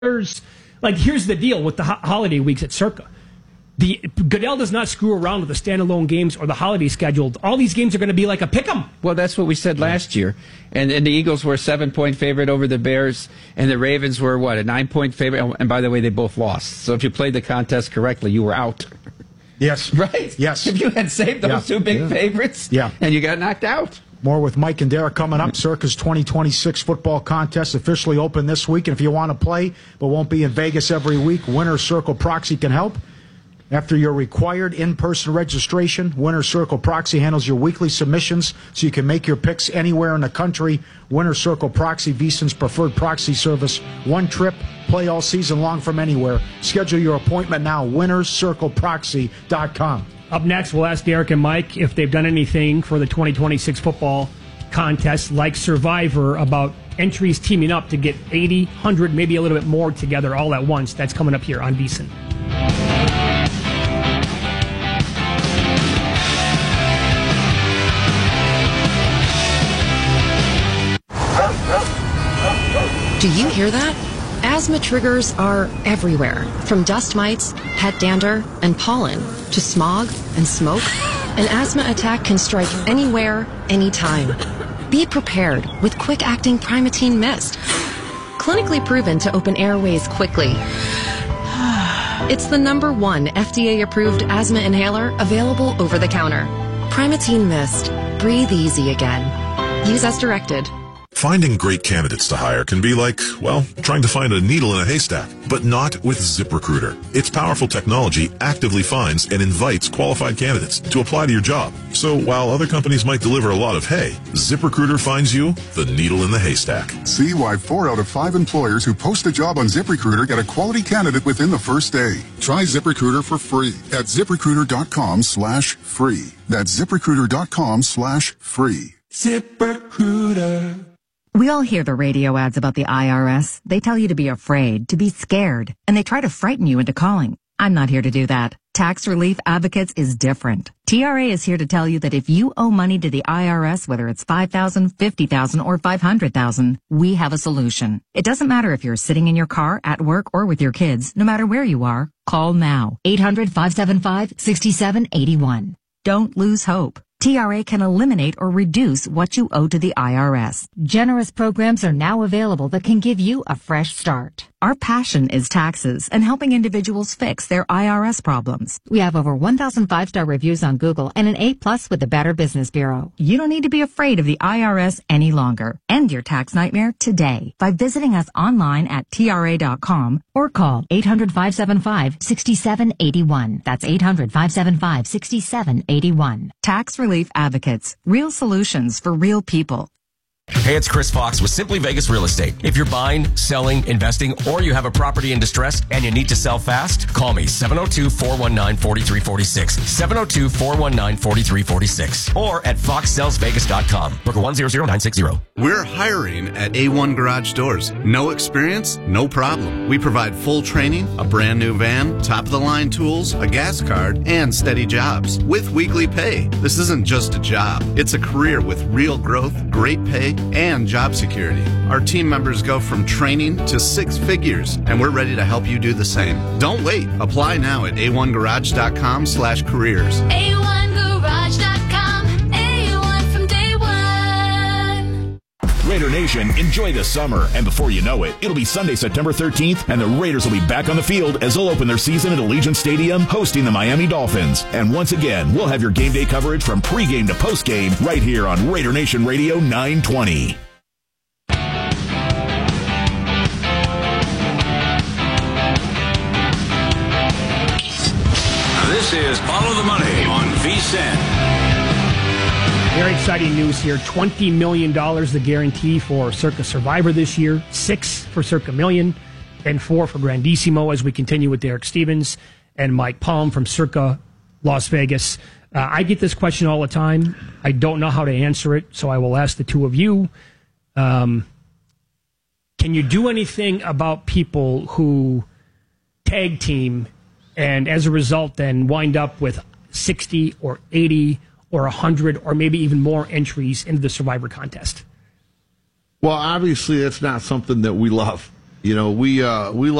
Like, here's the deal with the holiday weeks at Circa. Goodell does not screw around with the standalone games or the holiday schedule. All these games are going to be like a pick'em. Well, that's what we said last year. And the Eagles were a 7-point favorite over the Bears, and the Ravens were, a 9-point favorite? And by the way, they both lost. So if you played the contest correctly, you were out. Yes. Right? Yes. If you had saved those two big favorites, and you got knocked out. More with Mike and Derek coming up. Circa's 2026 football contest officially open this week. And if you want to play but won't be in Vegas every week, Winner's Circle Proxy can help. After your required in-person registration, Winner's Circle Proxy handles your weekly submissions so you can make your picks anywhere in the country. Winner's Circle Proxy, VSiN's preferred proxy service. One trip, play all season long from anywhere. Schedule your appointment now, winnerscircleproxy.com. Up next, we'll ask Derek and Mike if they've done anything for the 2026 football contest, like Survivor, about entries teaming up to get 80, 100, maybe a little bit more together all at once. That's coming up here on VSiN. Do you hear that? Asthma triggers are everywhere, from dust mites, pet dander, and pollen, to smog and smoke. An asthma attack can strike anywhere, anytime. Be prepared with quick-acting Primatene Mist. Clinically proven to open airways quickly. It's the #1 FDA-approved asthma inhaler available over the counter. Primatene Mist. Breathe easy again. Use as directed. Finding great candidates to hire can be like, well, trying to find a needle in a haystack, but not with ZipRecruiter. Its powerful technology actively finds and invites qualified candidates to apply to your job. So while other companies might deliver a lot of hay, ZipRecruiter finds you the needle in the haystack. See why 4 out of 5 employers who post a job on ZipRecruiter get a quality candidate within the first day. Try ZipRecruiter for free at ZipRecruiter.com/free. That's ZipRecruiter.com/free. ZipRecruiter. We all hear the radio ads about the IRS. They tell you to be afraid, to be scared, and they try to frighten you into calling. I'm not here to do that. Tax Relief Advocates is different. TRA is here to tell you that if you owe money to the IRS, whether it's $5,000, $50,000, or $500,000, we have a solution. It doesn't matter if you're sitting in your car, at work, or with your kids. No matter where you are, call now. 800-575-6781. Don't lose hope. TRA can eliminate or reduce what you owe to the IRS. Generous programs are now available that can give you a fresh start. Our passion is taxes and helping individuals fix their IRS problems. We have over 1,000 5-star reviews on Google and an A+ with the Better Business Bureau. You don't need to be afraid of the IRS any longer. End your tax nightmare today by visiting us online at TRA.com or call 800-575-6781. That's 800-575-6781. Tax Relief Advocates. Real solutions for real people. Hey, it's Chris Fox with Simply Vegas Real Estate. If you're buying, selling, investing, or you have a property in distress and you need to sell fast, call me 702-419-4346. 702-419-4346. Or at foxsellsvegas.com. Booker 100960. We're hiring at A1 Garage Doors. No experience? No problem. We provide full training, a brand new van, top-of-the-line tools, a gas card, and steady jobs with weekly pay. This isn't just a job. It's a career with real growth, great pay, and job security. Our team members go from training to 6 figures, and we're ready to help you do the same. Don't wait. Apply now at a1garage.com/careers. A1garage.com. A1 from day one. Raider Nation, enjoy the summer, and before you know it, it'll be Sunday, September 13th, and the Raiders will be back on the field as they'll open their season at Allegiant Stadium, hosting the Miami Dolphins. And once again, we'll have your game day coverage from pregame to postgame right here on Raider Nation Radio 920. This is Follow the Money on VSiN. Very exciting news here. $20 million the guarantee for Circa Survivor this year, 6 for Circa Million, and 4 for Grandissimo as we continue with Derek Stevens and Mike Palm from Circa Las Vegas. I get this question all the time. I don't know how to answer it, so I will ask the two of you. Can you do anything about people who tag team and as a result then wind up with 60 or 80 or 100 or maybe even more entries into the Survivor contest? Well, obviously, it's not something that we love. we